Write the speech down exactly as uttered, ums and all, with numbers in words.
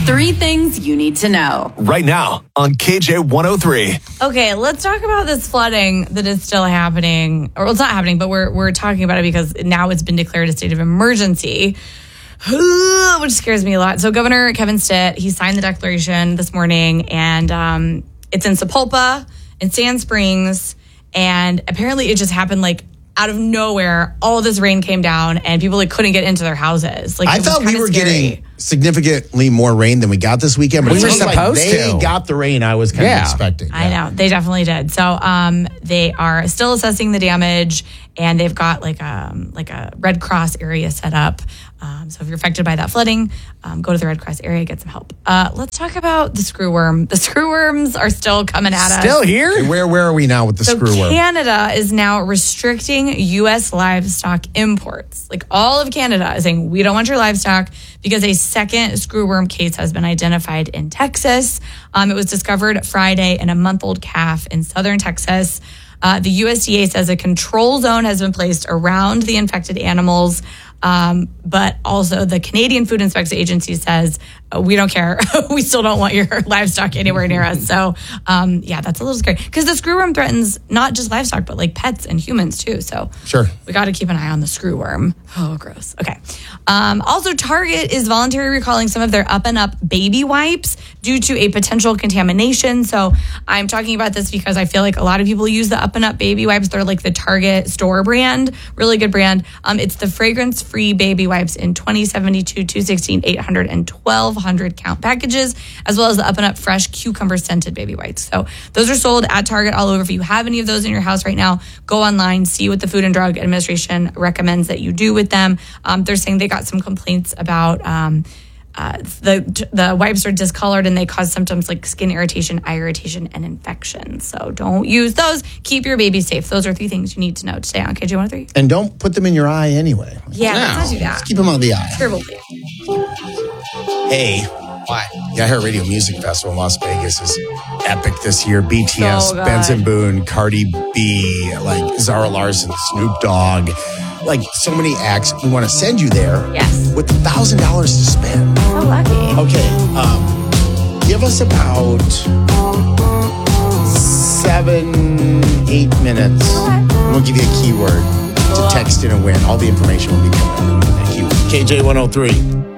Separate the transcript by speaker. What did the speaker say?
Speaker 1: Three things you need to know.
Speaker 2: Right now on K J one oh three.
Speaker 3: Okay, let's talk about this flooding that is still happening. Or well, it's not happening, but we're we're talking about it because now it's been declared a state of emergency, which scares me a lot. So Governor Kevin Stitt, he signed the declaration this morning, and um, it's in Sapulpa, in Sand Springs, and apparently it just happened like out of nowhere. All this rain came down, and people like couldn't get into their houses. Like
Speaker 4: I thought we were
Speaker 3: scary.
Speaker 4: getting significantly more rain than we got this weekend, but
Speaker 5: We
Speaker 4: it
Speaker 5: were
Speaker 4: seems like
Speaker 5: supposed
Speaker 4: they
Speaker 5: to.
Speaker 4: got the rain I was kind
Speaker 5: Yeah.
Speaker 4: of expecting.
Speaker 3: I know, they definitely did. So um, they are still assessing the damage, and they've got like a like a Red Cross area set up. Um, so if you're affected by that flooding, um, go to the Red Cross area, get some help. Uh, let's talk about the screwworm. The screwworms are still coming at us.
Speaker 5: Still here?
Speaker 4: Okay, where where are we now with the
Speaker 3: So
Speaker 4: screwworm?
Speaker 3: Canada is now restricting U S livestock imports. Like all of Canada is saying, we don't want your livestock because a second screwworm case has been identified in Texas. Um, it was discovered Friday in a month-old calf in southern Texas. Uh, the U S D A says a control zone has been placed around the infected animals. Um, but also the Canadian Food Inspection Agency says, uh, we don't care. We still don't want your livestock anywhere near us. So, um, yeah, that's a little scary because the screwworm threatens not just livestock, but like pets and humans too. So
Speaker 4: Sure.
Speaker 3: we got to keep an eye on the screwworm. Oh, gross. Okay. Um, also, Target is voluntarily recalling some of their Up and Up baby wipes due to a potential contamination. So I'm talking about this because I feel like a lot of people use the Up and Up baby wipes. They're like the Target store brand, really good brand. Um, it's the fragrance-free baby wipes in twenty, seventy-two, two sixteen, eight hundred, and twelve hundred count packages, as well as the Up and Up fresh cucumber scented baby wipes. So those are sold at Target all over. If you have any of those in your house right now, go online, see what the Food and Drug Administration recommends that you do with them. Um, they're saying they got some complaints about um, uh, the the wipes are discolored and they cause symptoms like skin irritation, eye irritation, and infection. So don't use those. Keep your baby safe. Those are three things you need to know today on K J one oh three.
Speaker 4: And don't put them in your eye anyway.
Speaker 3: Yeah, let's not do that.
Speaker 4: Just keep them out of the eye.
Speaker 3: Terrible thing.
Speaker 4: Hey, why? The iHeartRadio Music Festival in Las Vegas is epic this year. B T S,
Speaker 3: So good.
Speaker 4: Benson Boone, Cardi B, like Zara Larson, Snoop Dogg, like so many acts. We want to send you there.
Speaker 3: Yes.
Speaker 4: With one thousand dollars to spend.
Speaker 3: So lucky.
Speaker 4: Okay, um, give us about seven, eight minutes. We'll give you a keyword to text in and win. All the information will be coming in that keyword. K J one oh three.